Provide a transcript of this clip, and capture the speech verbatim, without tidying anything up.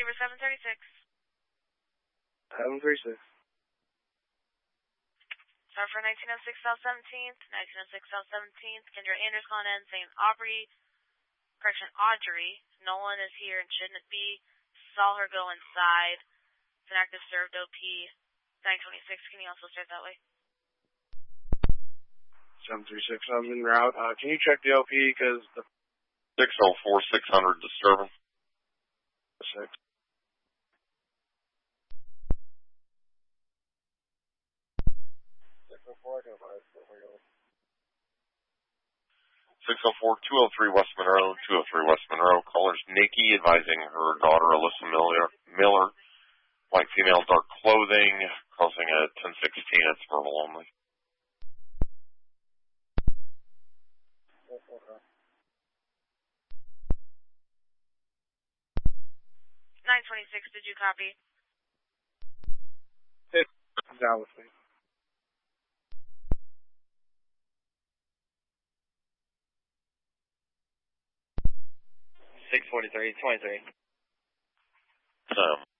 Beaver seven thirty-six. seven thirty-six. Sorry for nineteen oh six South seventeenth, nineteen oh six South seventeenth. Kendra Anders calling in saying Aubrey, correction, Audrey. Nolan is here and shouldn't be. Saw her go inside. It's an active served O P. nine twenty-six, can you also start that way? seven three six, I'm en route. Uh, can you check the O P because the... six oh four, six hundred disturbance. Six. six oh four, I can find it. six oh four, two oh three West Monroe, two oh three West Monroe. Caller's Nikki advising her daughter Alyssa Miller, Miller, white female, dark clothing, causing a ten sixteen. It's verbal only. nine twenty-six, did you copy? It's out with me. six forty-three, twenty-three. Um,